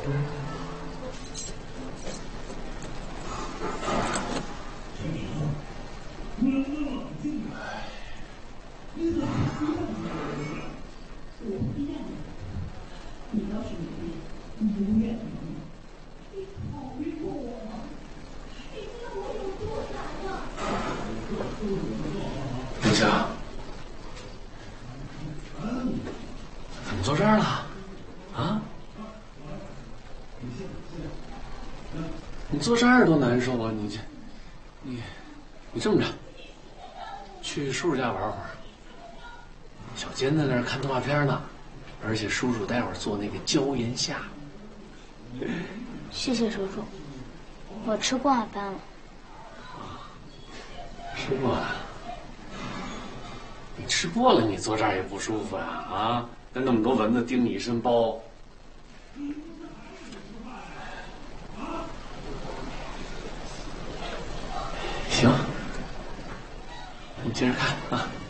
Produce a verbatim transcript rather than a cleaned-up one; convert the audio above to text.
林香，怎么坐这儿了？啊？你坐这儿多难受啊！你这，你，你这么着，去叔叔家玩会儿。小坚在那儿看动画片呢，而且叔叔待会儿做那个椒盐虾。 谢谢叔叔，我吃过晚饭了。 啊，吃过了。你吃过了，你坐这儿也不舒服呀！啊，跟那么多蚊子叮你一身包。行，你接着看啊。